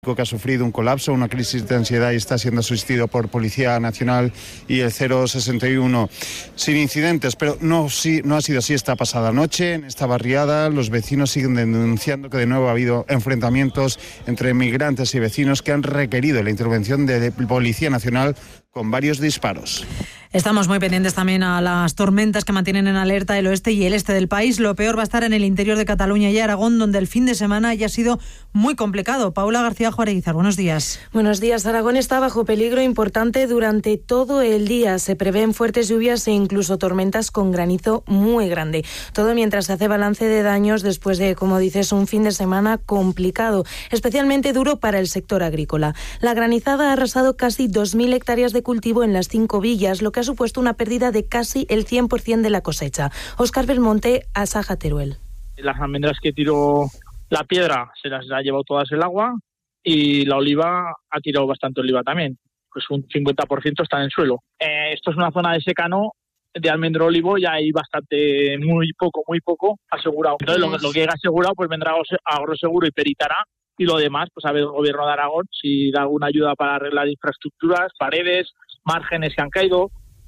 que ha sufrido un colapso, una crisis de ansiedad y está siendo asistido por Policía Nacional y el 061 sin incidentes, pero no ha sido así esta pasada noche. En esta barriada los vecinos siguen denunciando que de nuevo ha habido enfrentamientos entre migrantes y vecinos que han requerido la intervención de Policía Nacional con varios disparos. Estamos muy pendientes también a las tormentas que mantienen en alerta el oeste y el este del país. Lo peor va a estar en el interior de Cataluña y Aragón, donde el fin de semana ya ha sido muy complicado. Paula García Juareguizar, buenos días. Buenos días. Aragón está bajo peligro importante durante todo el día. Se prevén fuertes lluvias e incluso tormentas con granizo muy grande. Todo mientras se hace balance de daños después de, como dices, un fin de semana complicado, especialmente duro para el sector agrícola. La granizada ha arrasado casi 2.000 hectáreas de cultivo en las 5 villas, lo que ha supuesto una pérdida de casi el 100% de la cosecha. Óscar Belmonte, Asaja Teruel. Las almendras que tiró la piedra se las ha llevado todas el agua y la oliva ha tirado bastante oliva también. Pues un 50% está en el suelo. Esto es una zona de secano de almendro olivo y hay bastante, muy poco asegurado. Entonces lo que haya asegurado pues vendrá Agroseguro y peritará. Y lo demás, pues a ver el gobierno de Aragón si da alguna ayuda para arreglar infraestructuras, paredes, márgenes que han caído.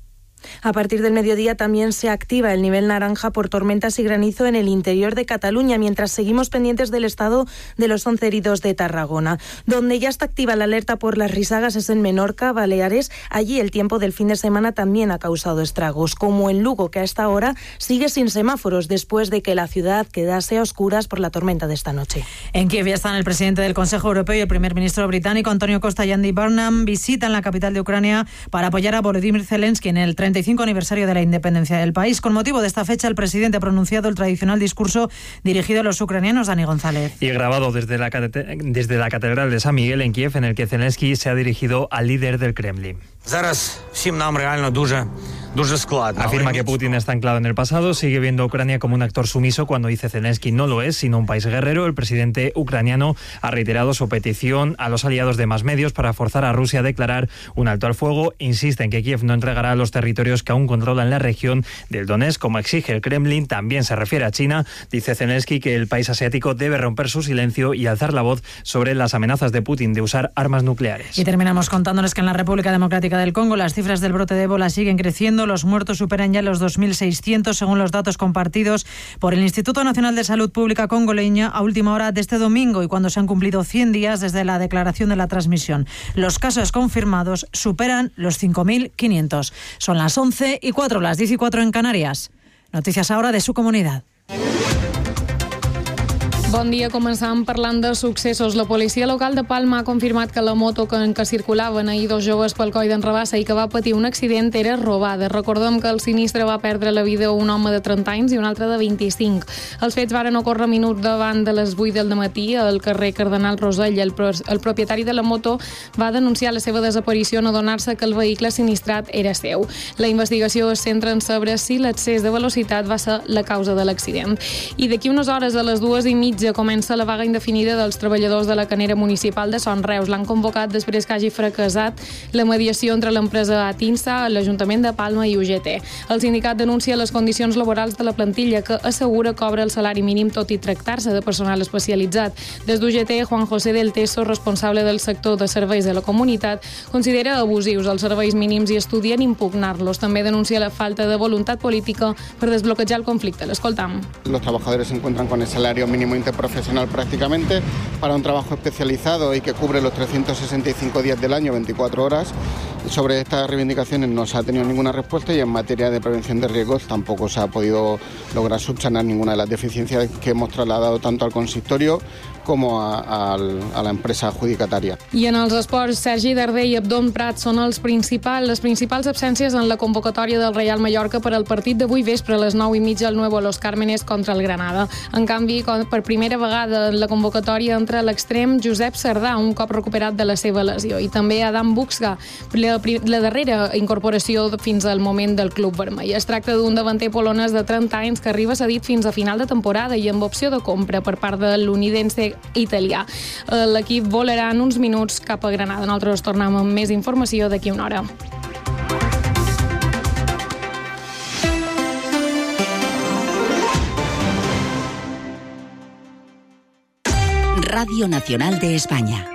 A partir del mediodía también se activa el nivel naranja por tormentas y granizo en el interior de Cataluña, mientras seguimos pendientes del estado de los 11 heridos de Tarragona. Donde ya está activa la alerta por las risagas es en Menorca, Baleares. Allí el tiempo del fin de semana también ha causado estragos, como en Lugo, que a esta hora sigue sin semáforos después de que la ciudad quedase a oscuras por la tormenta de esta noche. En Kiev ya están el presidente del Consejo Europeo y el primer ministro británico, Antonio Costa y Andy Burnham, visitan la capital de Ucrania para apoyar a Volodymyr Zelensky en el 35 aniversario de la independencia del país. Con motivo de esta fecha, el presidente ha pronunciado el tradicional discurso dirigido a los ucranianos. Dani González. Y grabado desde la Catedral de San Miguel en Kiev, en el que Zelensky se ha dirigido al líder del Kremlin. Afirma que Putin está anclado en el pasado, sigue viendo a Ucrania como un actor sumiso cuando dice Zelensky no lo es, sino un país guerrero. El presidente ucraniano ha reiterado su petición a los aliados de más medios para forzar a Rusia a declarar un alto al fuego. Insiste en que Kiev no entregará los territorios que aún controla en la región del Donetsk, como exige el Kremlin. También se refiere a China. Dice Zelensky que el país asiático debe romper su silencio y alzar la voz sobre las amenazas de Putin de usar armas nucleares. Y terminamos contándoles que en la República Democrática del Congo las cifras del brote de ébola siguen creciendo. Los muertos superan ya los 2.600 según los datos compartidos por el Instituto Nacional de Salud Pública congoleña a última hora de este domingo y cuando se han cumplido 100 días desde la declaración de la transmisión. Los casos confirmados superan los 5.500. Son las 11:04, las 10:04 en Canarias. Noticias ahora de su comunidad. Bon dia, començàvem parlant de successos. La policia local de Palma ha confirmat que la moto en què circulaven ahir dos joves pel coll d'en Rabassa i que va patir un accident era robada. Recordem que el sinistre va perdre la vida un home de 30 anys i un altre de 25. Els fets varen ocórrer minuts davant de les 8 del matí al carrer Cardenal Rosell. El propietari de la moto va denunciar la seva desaparició en adonar-se que el vehicle sinistrat era seu. La investigació es centra en saber si l'excés de velocitat va ser la causa de l'accident. I d'aquí unes hores, a les 2:30, comença la vaga indefinida dels treballadors de la canera municipal de Son Reus. L'han convocat després que hagi fracassat la mediació entre l'empresa Atinsa, l'Ajuntament de Palma i UGT. El sindicat denuncia les condicions laborals de la plantilla, que assegura que cobra el salari mínim tot i tractar-se de personal especialitzat. Des d'UGT, Juan José del Teso, responsable del sector de serveis de la comunitat, considera abusius els serveis mínims i estudien impugnar-los. També denuncia la falta de voluntat política per desbloquejar el conflicte. L'escoltam. Los trabajadores se encuentran con el salario mínimo profesional prácticamente para un trabajo especializado y que cubre los 365 días del año, 24 horas. Sobre estas reivindicaciones no se ha tenido ninguna respuesta y en materia de prevención de riesgos tampoco se ha podido lograr subsanar ninguna de las deficiencias que hemos trasladado tanto al consistorio com a la empresa adjudicatària. I en els esports, Sergi Darder i Abdon Prat són les principals absències en la convocatòria del Real Mallorca per al partit d'avui vespre a les 9:30 al Nuevo Los Cármenes contra el Granada. En canvi, per primera vegada en la convocatòria entra l'extrem Josep Sardà, un cop recuperat de la seva lesió, i també Adam Buxga, la darrera incorporació fins al moment del club vermell. Es tracta d'un davanter polonès de 30 anys que arriba cedit fins a final de temporada i amb opció de compra per part de l'unidense italià. L'equip volarà en uns minuts cap a Granada. Nosaltres tornem amb més informació d'aquí una hora. Radio Nacional de España.